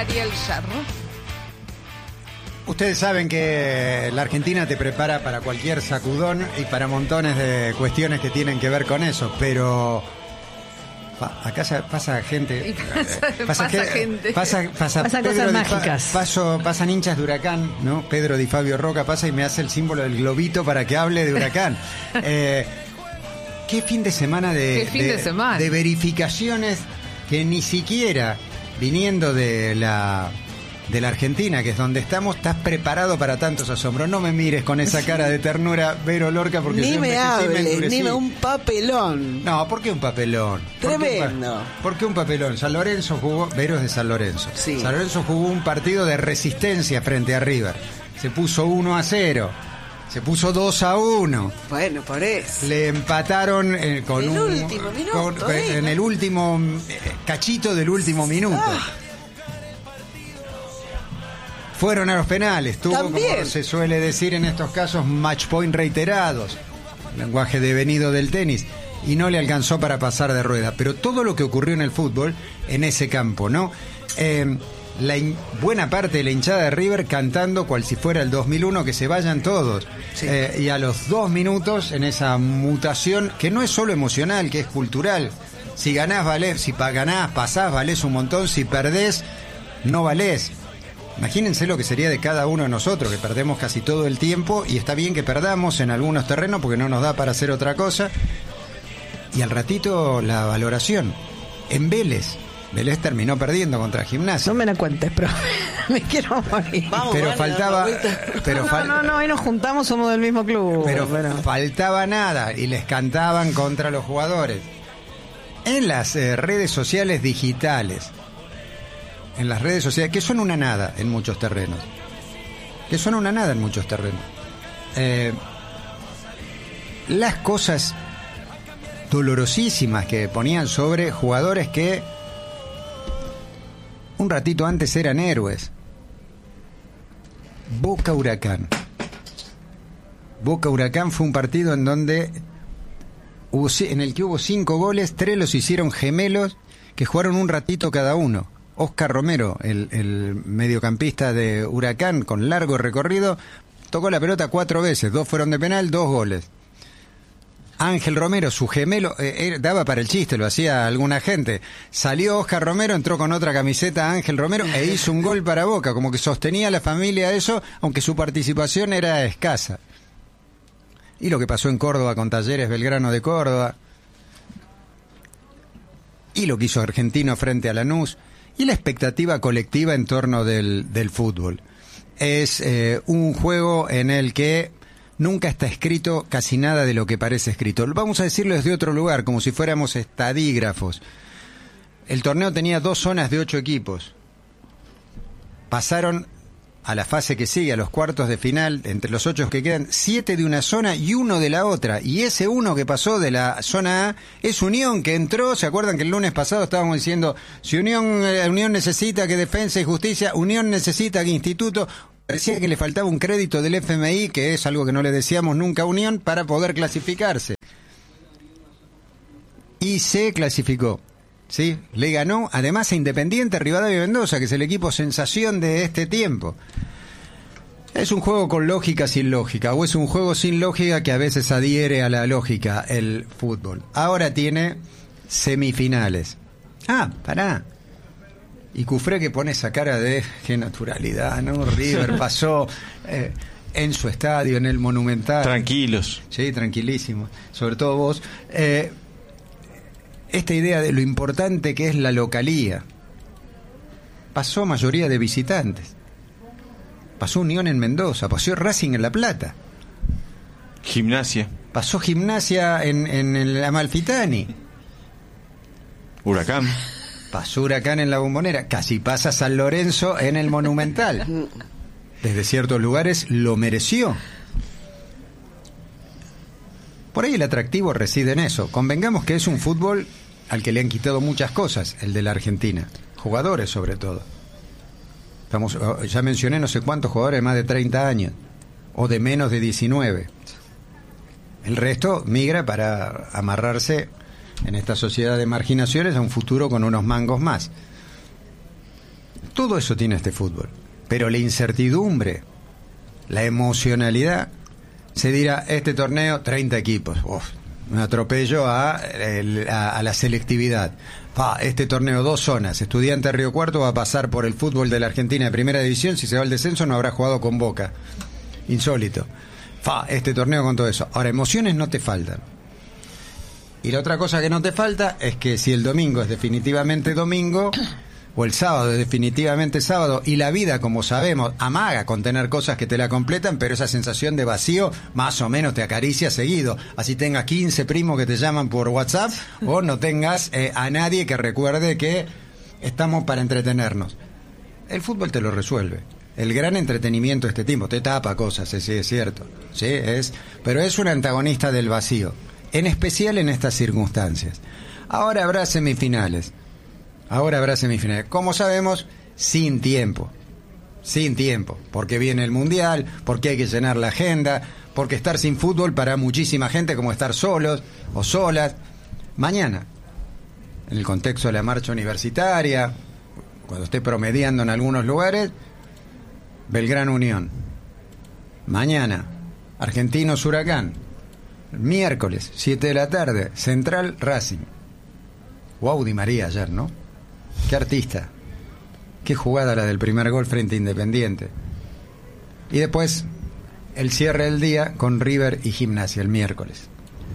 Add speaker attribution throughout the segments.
Speaker 1: Ariel Yerro.
Speaker 2: Ustedes saben que la Argentina te prepara para cualquier sacudón y para montones de cuestiones que tienen que ver con eso, pero acá pasa gente. Pasa
Speaker 1: gente.
Speaker 2: Pasan
Speaker 3: cosas mágicas.
Speaker 2: Pasan hinchas de Huracán, ¿no? Pedro Di Fabio Roca pasa y me hace el símbolo del globito para que hable de Huracán. ¿Qué fin de semana de verificaciones que ni siquiera viniendo de la Argentina, que es donde estamos, estás preparado para tantos asombros? No me mires con esa cara de ternura, Vero Lorca, porque
Speaker 4: ni me hables, ni un papelón.
Speaker 2: No, ¿por qué un papelón?
Speaker 4: Tremendo.
Speaker 2: ¿Por qué un papelón? San Lorenzo jugó, Vero es de San Lorenzo.
Speaker 4: Sí.
Speaker 2: San Lorenzo jugó un partido de resistencia frente a River. Se puso 1-0. Se puso 2-1.
Speaker 4: Bueno, por eso.
Speaker 2: Le empataron con
Speaker 4: el último minuto,
Speaker 2: en el último cachito del último minuto. Fueron a los penales, tuvo,
Speaker 4: también,
Speaker 2: como se suele decir en estos casos, match point reiterados, lenguaje devenido del tenis, y no le alcanzó para pasar de rueda. Pero todo lo que ocurrió en el fútbol, en ese campo, ¿no? Buena parte de la hinchada de River cantando cual si fuera el 2001, que se vayan todos. Sí. Y a los 2 minutos, en esa mutación, que no es solo emocional, que es cultural. Si ganás, valés, si ganás, pasás, valés un montón, si perdés, no valés. Imagínense lo que sería de cada uno de nosotros, que perdemos casi todo el tiempo, y está bien que perdamos en algunos terrenos porque no nos da para hacer otra cosa. Y al ratito la valoración. En Vélez terminó perdiendo contra Gimnasia.
Speaker 3: No me la cuentes, pero me quiero morir.
Speaker 4: Vamos,
Speaker 2: pero faltaba...
Speaker 3: No, hoy nos juntamos, somos del mismo club.
Speaker 2: Pero faltaba nada y les cantaban contra los jugadores. En las redes sociales digitales, que son una nada en muchos terrenos. Las cosas dolorosísimas que ponían sobre jugadores que un ratito antes eran héroes. Boca Huracán fue un partido en donde en el que hubo 5 goles, 3 los hicieron gemelos que jugaron un ratito cada uno. Oscar Romero, el mediocampista de Huracán con largo recorrido, tocó la pelota 4 veces, 2 fueron de penal, 2 goles. Ángel Romero, su gemelo, daba para el chiste, lo hacía alguna gente. Salió Oscar Romero, entró con otra camiseta Ángel Romero e hizo un gol para Boca, como que sostenía a la familia eso, aunque su participación era escasa. Y lo que pasó en Córdoba con Talleres Belgrano de Córdoba, y lo que hizo Argentino frente a Lanús, y la expectativa colectiva en torno del fútbol. Es un juego en el que nunca está escrito casi nada de lo que parece escrito. Vamos a decirlo desde otro lugar, como si fuéramos estadígrafos. El torneo tenía 2 zonas de 8 equipos. Pasaron a la fase que sigue, a los cuartos de final, entre los 8 que quedan, 7 de una zona y 1 de la otra. Y ese 1 que pasó de la zona A es Unión, que entró. ¿Se acuerdan que el lunes pasado estábamos diciendo, si Unión necesita que Defensa y Justicia, Unión necesita que Instituto... Parecía que le faltaba un crédito del FMI, que es algo que no le decíamos nunca a Unión, para poder clasificarse. Y se clasificó, ¿sí? Le ganó, además, a Independiente Rivadavia Mendoza, que es el equipo sensación de este tiempo. Es un juego con lógica sin lógica, o es un juego sin lógica que a veces adhiere a la lógica, el fútbol. Ahora tiene semifinales. Pará. Y Cufré, que pone esa cara de qué naturalidad, ¿no? River pasó en su estadio, en el Monumental.
Speaker 5: Tranquilos.
Speaker 2: Sí, tranquilísimos. Sobre todo vos. Esta idea de lo importante que es la localía. Pasó mayoría de visitantes. Pasó Unión en Mendoza, pasó Racing en La Plata.
Speaker 5: Gimnasia.
Speaker 2: Pasó Gimnasia en el Amalfitani.
Speaker 5: Huracán.
Speaker 2: Pasó Huracán en la Bombonera, casi pasa San Lorenzo en el Monumental. Desde ciertos lugares lo mereció. Por ahí el atractivo reside en eso. Convengamos que es un fútbol al que le han quitado muchas cosas, el de la Argentina. Jugadores sobre todo. Ya mencioné no sé cuántos jugadores de más de 30 años, o de menos de 19. El resto migra para amarrarse en esta sociedad de marginaciones a un futuro con unos mangos más. Todo eso tiene este fútbol. Pero la incertidumbre, la emocionalidad, se dirá, este torneo, 30 equipos. Uf, un atropello a la selectividad. Este torneo, 2 zonas. Estudiantes Río Cuarto va a pasar por el fútbol de la Argentina de primera división. Si se va al descenso, no habrá jugado con Boca. Insólito. Este torneo con todo eso. Ahora, emociones no te faltan. Y la otra cosa que no te falta es que si el domingo es definitivamente domingo, o el sábado es definitivamente sábado, y la vida, como sabemos, amaga con tener cosas que te la completan, pero esa sensación de vacío más o menos te acaricia seguido. Así tengas 15 primos que te llaman por WhatsApp, o no tengas a nadie que recuerde que estamos para entretenernos. El fútbol te lo resuelve. El gran entretenimiento de este tiempo te tapa cosas, sí, es cierto, sí, pero es un antagonista del vacío, en especial en estas circunstancias. Ahora habrá semifinales. Como sabemos, sin tiempo, porque viene el Mundial, porque hay que llenar la agenda, porque estar sin fútbol para muchísima gente como estar solos o solas. Mañana, en el contexto de la marcha universitaria, cuando esté promediando en algunos lugares, Belgrano Unión. Mañana, Argentinos Huracán. Miércoles, 7 de la tarde, Central Racing. Wow, Di María ayer, ¿no? Qué artista. Qué jugada la del primer gol frente a Independiente. Y después, el cierre del día con River y Gimnasia el miércoles.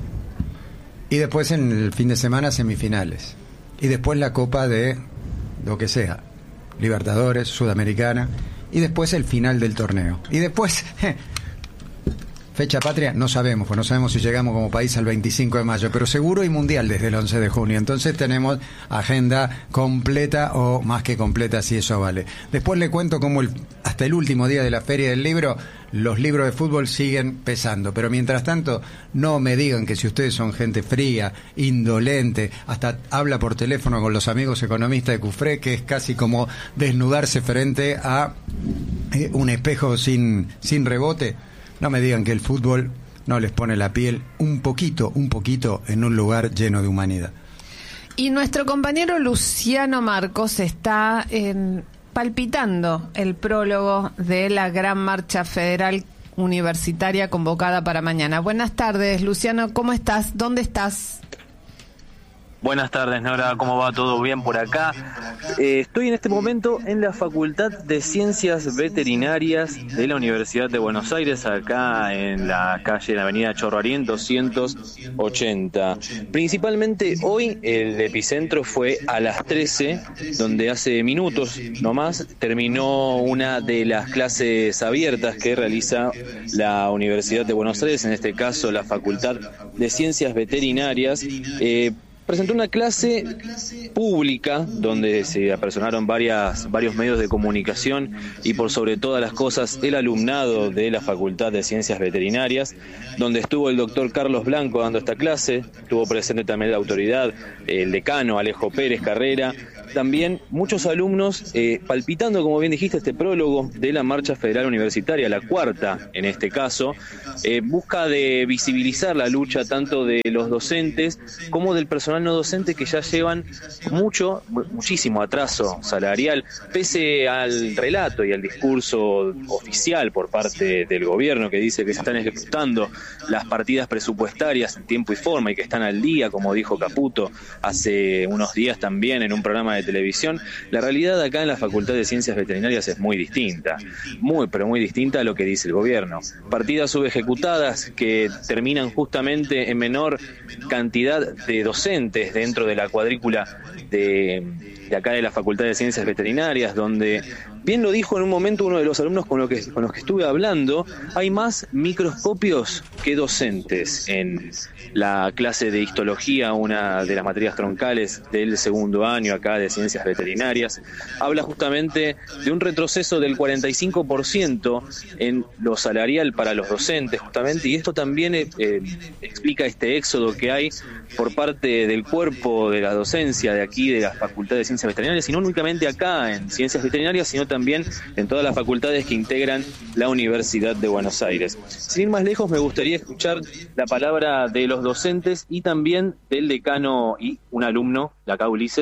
Speaker 2: Y después en el fin de semana semifinales. Y después la Copa de lo que sea. Libertadores, Sudamericana. Y después el final del torneo. Y después, fecha patria, no sabemos, pues no sabemos si llegamos como país al 25 de mayo, pero seguro y mundial desde el 11 de junio. Entonces tenemos agenda completa o más que completa, si eso vale. Después le cuento cómo hasta el último día de la Feria del Libro, los libros de fútbol siguen pesando. Pero mientras tanto, no me digan que si ustedes son gente fría, indolente, hasta habla por teléfono con los amigos economistas de Cufré, que es casi como desnudarse frente a un espejo sin rebote. No me digan que el fútbol no les pone la piel un poquito en un lugar lleno de humanidad.
Speaker 3: Y nuestro compañero Luciano Marcos está palpitando el prólogo de la gran marcha federal universitaria convocada para mañana. Buenas tardes, Luciano, ¿cómo estás? ¿Dónde estás?
Speaker 1: Buenas tardes, Nora, ¿cómo va? ¿Todo bien por acá? Estoy en este momento en la Facultad de Ciencias Veterinarias de la Universidad de Buenos Aires, acá en la calle, en la avenida Chorrarien 280. Principalmente hoy el epicentro fue a las 13, donde hace minutos nomás terminó una de las clases abiertas que realiza la Universidad de Buenos Aires, en este caso la Facultad de Ciencias Veterinarias. Presentó una clase pública donde se apersonaron varios medios de comunicación y por sobre todas las cosas el alumnado de la Facultad de Ciencias Veterinarias, donde estuvo el doctor Carlos Blanco dando esta clase, estuvo presente también la autoridad, el decano Alejo Pérez Carrera, también muchos alumnos palpitando, como bien dijiste, este prólogo de la Marcha Federal Universitaria, la cuarta en este caso, busca de visibilizar la lucha tanto de los docentes como del personal no docente que ya llevan muchísimo atraso salarial, pese al relato y al discurso oficial por parte del gobierno que dice que se están ejecutando las partidas presupuestarias en tiempo y forma y que están al día, como dijo Caputo hace unos días también en un programa de televisión. La realidad acá en la Facultad de Ciencias Veterinarias es muy distinta, pero muy distinta a lo que dice el gobierno. Partidas subejecutadas que terminan justamente en menor cantidad de docentes dentro de la cuadrícula de acá de la Facultad de Ciencias Veterinarias, donde, bien lo dijo en un momento uno de los alumnos con los que estuve hablando, hay más microscopios que docentes en la clase de histología, una de las materias troncales del segundo año acá de Ciencias Veterinarias. Habla justamente de un retroceso del 45% en lo salarial para los docentes, justamente, y esto también explica este éxodo que hay por parte del cuerpo de la docencia de aquí, de la Facultad de Ciencias Veterinarias, y no únicamente acá en Ciencias Veterinarias, sino también en todas las facultades que integran la Universidad de Buenos Aires. Sin ir más lejos, me gustaría escuchar la palabra de los docentes y también del decano y un alumno de acá, Ulises,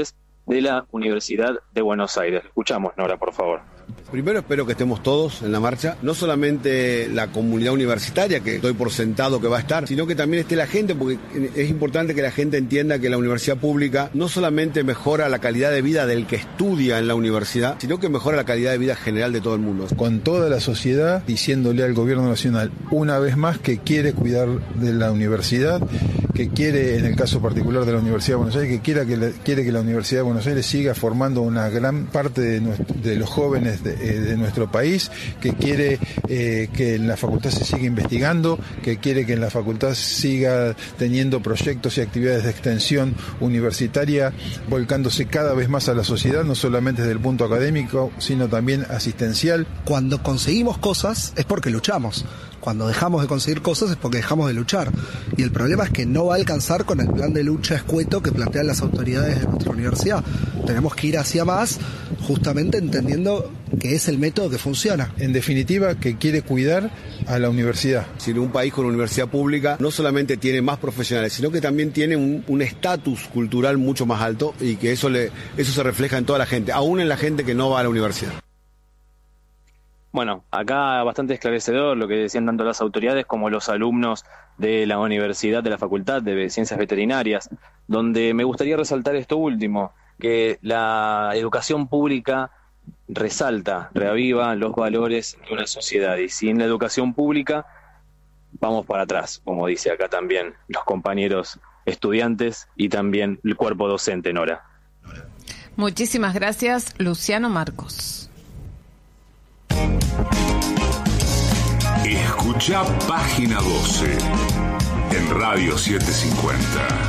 Speaker 1: de la Universidad de Buenos Aires. Escuchamos, Nora, por favor.
Speaker 6: Primero espero que estemos todos en la marcha, no solamente la comunidad universitaria, que doy por sentado que va a estar, sino que también esté la gente, porque es importante que la gente entienda que la universidad pública no solamente mejora la calidad de vida del que estudia en la universidad, sino que mejora la calidad de vida general de todo el mundo.
Speaker 7: Con toda la sociedad diciéndole al gobierno nacional una vez más que quiere cuidar de la universidad, que quiere, en el caso particular de la Universidad de Buenos Aires, quiere que la Universidad de Buenos Aires siga formando una gran parte de los jóvenes de nuestro país, que quiere que en la facultad se siga investigando, que quiere que en la facultad siga teniendo proyectos y actividades de extensión universitaria, volcándose cada vez más a la sociedad, no solamente desde el punto académico, sino también asistencial.
Speaker 8: Cuando conseguimos cosas es porque luchamos. Cuando dejamos de conseguir cosas es porque dejamos de luchar. Y el problema es que no va a alcanzar con el plan de lucha escueto que plantean las autoridades de nuestra universidad. Tenemos que ir hacia más, justamente entendiendo que es el método que funciona.
Speaker 7: En definitiva, que quiere cuidar a la universidad.
Speaker 6: Si un país con una universidad pública no solamente tiene más profesionales, sino que también tiene un estatus cultural mucho más alto, y que eso se refleja en toda la gente, aún en la gente que no va a la universidad.
Speaker 1: Bueno, acá bastante esclarecedor lo que decían tanto las autoridades como los alumnos de la universidad, de la Facultad de Ciencias Veterinarias, donde me gustaría resaltar esto último, que la educación pública resalta, reaviva los valores de una sociedad, y sin la educación pública vamos para atrás, como dice acá también los compañeros estudiantes y también el cuerpo docente, Nora.
Speaker 3: Muchísimas gracias, Luciano Marcos.
Speaker 9: Escucha Página 12 en Radio 750.